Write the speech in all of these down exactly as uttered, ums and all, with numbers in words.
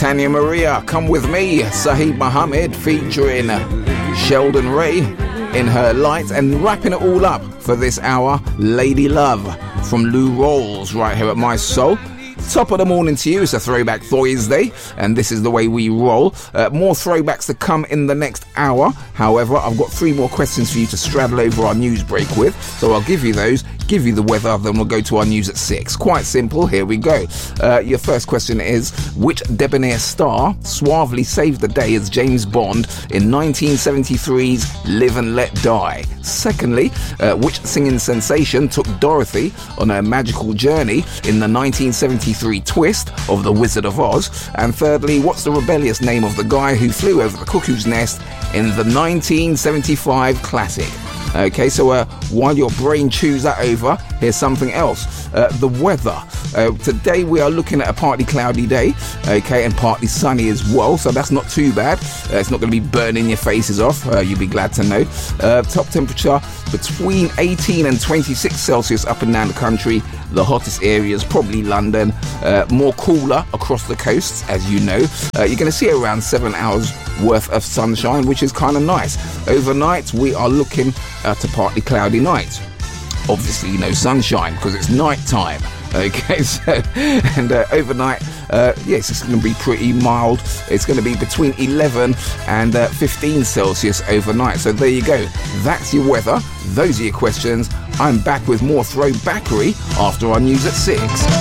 Tanya Maria, Come With Me, Saheed Mohammed featuring Sheldon Ray in her Light, and wrapping it all up for this hour, Lady Love from Lou Rawls right here at My Soul. Top of the morning to you. It's a Throwback Thursday, and this is the way we roll. Uh, more throwbacks to come in the next hour. However, I've got three more questions for you to straddle over our news break with, so I'll give you those, give you the weather, then we'll go to our news at six. Quite simple. Here we go. Uh, your first question is, which debonair star suavely saved the day as James Bond in nineteen seventy-three's Live and Let Die? Secondly, uh, which singing sensation took Dorothy on her magical journey in the nineteen seventy-three twist of The Wizard of Oz? And thirdly, what's the rebellious name of the guy who flew over the cuckoo's nest in the nineteen seventy-five classic? Okay, so uh, while your brain chews that over, here's something else. Uh, the weather. Uh, today we are looking at a partly cloudy day, okay, and partly sunny as well, so that's not too bad. Uh, it's not going to be burning your faces off, uh, you'll be glad to know. Uh, top temperature between eighteen and twenty-six Celsius up and down the country. The hottest areas, probably London. Uh, more cooler across the coasts, as you know. Uh, you're going to see around seven hours worth of sunshine, which is kind of nice. Overnight, we are looking at a partly cloudy night. Obviously, no sunshine because it's night time. Okay, so, and uh, overnight, uh, yes, it's going to be pretty mild. It's going to be between eleven and uh, fifteen Celsius overnight. So there you go. That's your weather. Those are your questions. I'm back with more throwbackery after our news at six.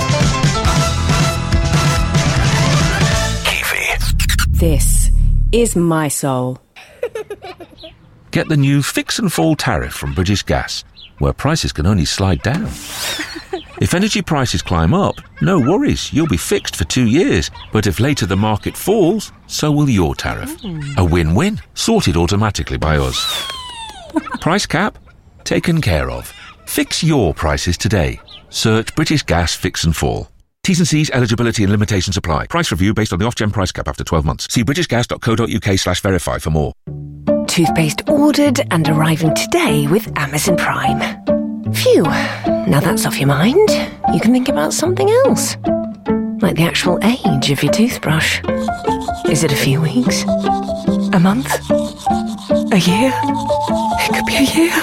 This is My Soul. Get the new Fix and Fall tariff from British Gas, where prices can only slide down. If energy prices climb up, no worries, you'll be fixed for two years. But if later the market falls, so will your tariff. Mm. A win-win, sorted automatically by us. Price cap? Taken care of. Fix your prices today. Search British Gas Fix and Fall. T's and C's, eligibility and limitations apply. Price review based on the off-gen price cap after twelve months. See britishgas.co.uk slash verify for more. Toothpaste ordered and arriving today with Amazon Prime. Phew, now that's off your mind. You can think about something else. Like the actual age of your toothbrush. Is it a few weeks? A month? A year? It could be a year.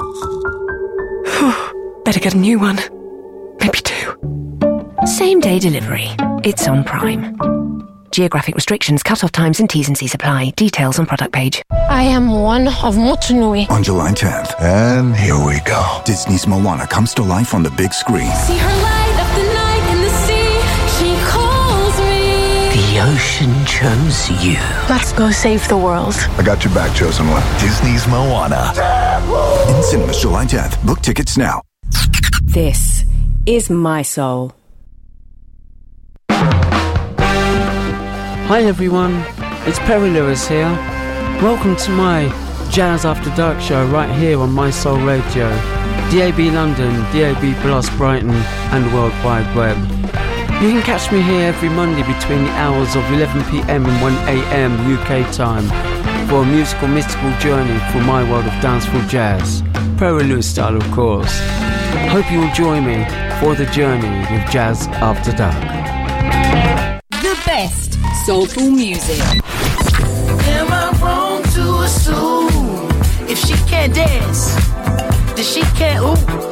Better get a new one. Maybe two. Same day delivery. It's on Prime. Geographic restrictions, cut-off times and T's and C's apply. Details on product page. I am one of Motunui. On July tenth. And here we go. Disney's Moana comes to life on the big screen. See her light up the night in the sea. She calls me. The ocean chose you. Let's go save the world. I got your back, chosen one. Disney's Moana. In cinemas July tenth. Book tickets now. This is My Soul. Hi everyone, it's Perry Lewis here. Welcome to my Jazz After Dark show right here on My Soul Radio, D A B London, D A B Plus Brighton and the World Wide Web. You can catch me here every Monday between the hours of eleven p.m. and one a.m. U K time for a musical mystical journey through my world of dancehall jazz, Perry Lewis style of course. Hope you will join me for the journey with Jazz After Dark. The best soulful music. Am I wrong to assume if she can't dance, then she can't ooh?